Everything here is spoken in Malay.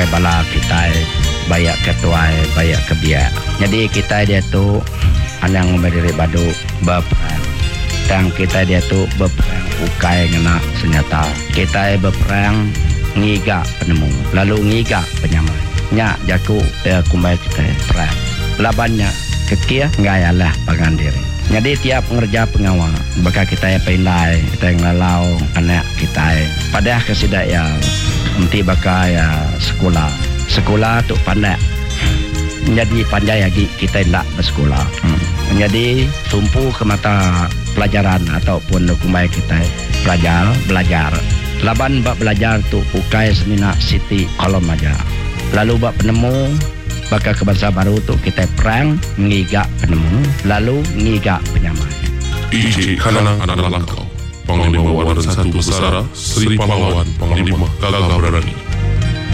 ukai bala kita bayak ketua bayak kebiak. Jadi kita dia tu anang berdiri badu berperang. Dan kita dia tu berperang ukai ngena senjata. Kita berperang ngiga penemu, lalu ngiga penyamai. Nya jaku kumbai kita perang. Labannya kekia ngayalah pangan diri. Jadi tiap ngerja pengawal baka kita pindai, kita yang lalau anak kita. Padahal kesidak ya nanti baka ya sekolah tu pandai. Jadi pandai lagi kita tidak bersekolah. Jadi tumpu ke mata pelajaran ataupun kumbai kita belajar. Laban bak belajar tu ukai semina Siti kolom aja. Lalu bak penemu baka ke bangsa baru tu kita perang ngiga penemu lalu ngiga penyamai. IJ Kanang Anak Langkau Panglima Waran 1 Besara Sri Pahlawan Panglima Gagah Berani.